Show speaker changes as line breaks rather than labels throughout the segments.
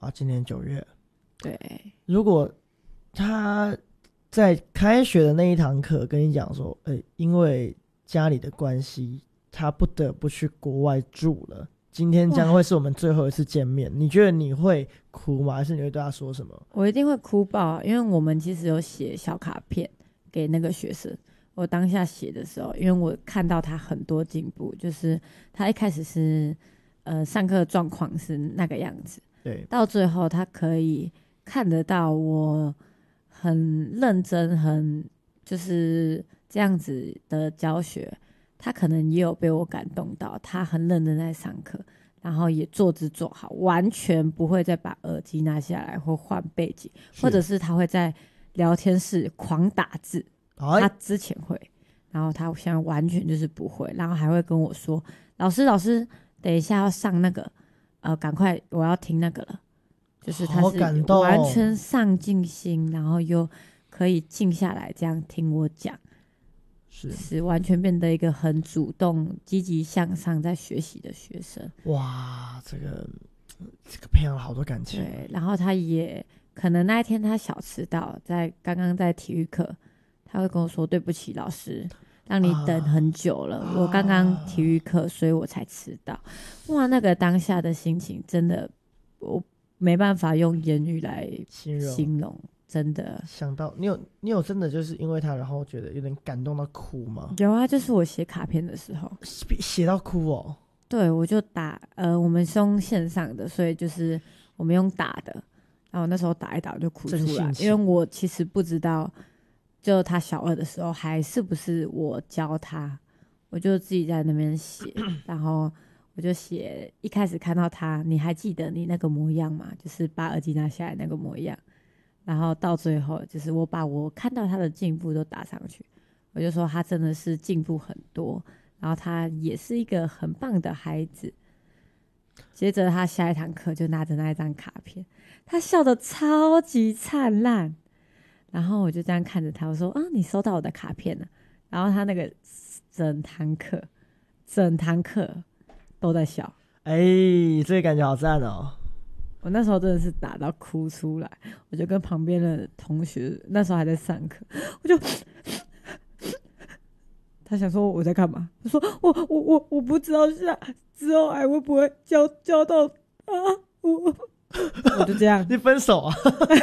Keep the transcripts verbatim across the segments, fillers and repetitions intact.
啊，今年九月。
对，
如果他在开学的那一堂课跟你讲说，欸，因为家里的关系，他不得不去国外住了，今天将会是我们最后一次见面，你觉得你会哭吗？还是你会对他说什么？
我一定会哭爆，因为我们其实有写小卡片给那个学生。我当下写的时候，因为我看到他很多进步，就是他一开始是呃上课状况是那个样子，
对，
到最后他可以看得到我很认真，很就是这样子的教学，他可能也有被我感动到，他很认真在上课，然后也坐姿做好，完全不会再把耳机拿下来或换背景，或者是他会在聊天室狂打字，他之前会，然后他现在完全就是不会，然后还会跟我说，老师老师等一下要上那个呃赶快我要听那个了，就是他是完全上进心，然后又可以静下来这样听我讲，
是
是完全变得一个很主动积极向上在学习的学生。
哇，这个这个培养了好多感情。
对，然后他也可能那一天他小迟到，在刚刚在体育课，他会跟我说对不起老师让你等很久了，啊，我刚刚体育课所以我才迟到。哇，那个当下的心情真的我没办法用言语来形容，形容真的。
想到你有你有真的就是因为他然后觉得有点感动到哭吗？
有啊，就是我写卡片的时候
写到哭哦。
对，我就打呃我们是用线上的，所以就是我们用打的，然后那时候打一打我就哭出来，因为我其实不知道就他小二的时候还是不是我教他，我就自己在那边写然后我就写一开始看到他，你还记得你那个模样吗？就是把耳机拿下来那个模样，然后到最后就是我把我看到他的进步都打上去，我就说他真的是进步很多，然后他也是一个很棒的孩子。接着他下一堂课就拿着那一张卡片，他笑得超级灿烂，然后我就这样看着他，我说啊，你收到我的卡片了。然后他那个整堂课整堂课都在笑。
哎，这个感觉好赞哦。
我那时候真的是打到哭出来，我就跟旁边的同学，那时候还在上课，我就他想说我在干嘛，他说我我我我不知道下之后还会不会教教到啊，我我就这样。
你分手啊？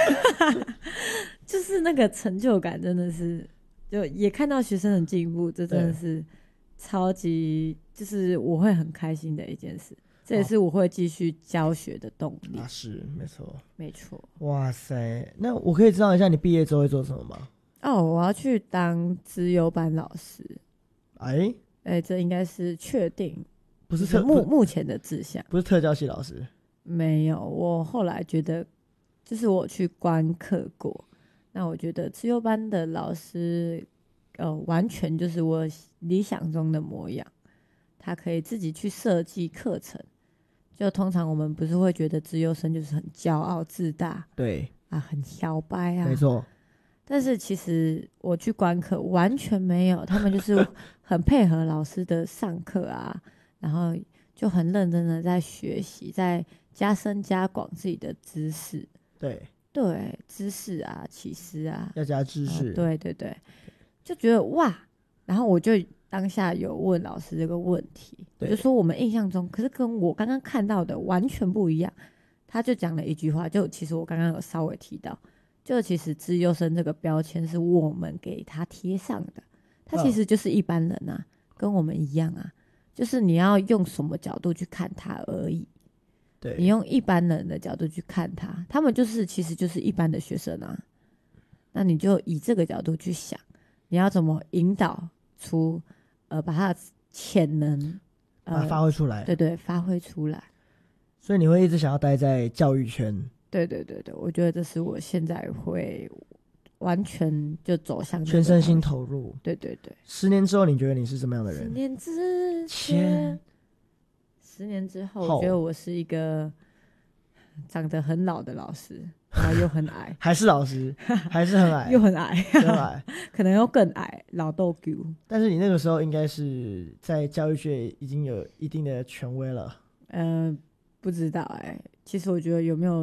就是那个成就感真的是，就也看到学生的进步，这真的是超级，就是我会很开心的一件事，这也是我会继续教学的动力。
啊，是没错
没错。
哇塞，那我可以知道一下你毕业之后会做什么吗？
哦，我要去当资优班老师。
哎
哎，这应该是确定，
不是特
目目前的志向，
不是特教系老师。
没有，我后来觉得，就是我去观课过，那我觉得资优班的老师，呃，完全就是我理想中的模样。他可以自己去设计课程，就通常我们不是会觉得资优生就是很骄傲自大，
对
啊，很摇摆啊，
没错。
但是其实我去观课完全没有，他们就是很配合老师的上课啊，然后就很认真的在学习，在加深加广自己的知识。
对
对，知识啊，启示啊，
要加知识。
哦，对对对，就觉得哇，然后我就当下有问老师这个问题，我就说我们印象中，可是跟我刚刚看到的完全不一样。他就讲了一句话，就其实我刚刚有稍微提到。就其实资优生这个标签是我们给他贴上的，他其实就是一般人啊，嗯，跟我们一样啊，就是你要用什么角度去看他而已。对，你用一般人的角度去看他，他们就是其实就是一般的学生啊，那你就以这个角度去想，你要怎么引导出呃把他的潜能
呃把它发挥出来。
对对，发挥出来。
所以你会一直想要待在教育圈。
对对对对，我觉得这是我现在会完全就走向
全身心投入。
对对对。
十年之后你觉得你是什么样的人？
十年之前，十年之后，我觉得我是一个长得很老的老师，然后又很矮。
还是老师，还是很矮，
又很矮，
很矮，
可能又更矮，老豆狗。
但是你那个时候应该是在教育界已经有一定的权威了。
嗯、呃，不知道哎、欸，其实我觉得有没有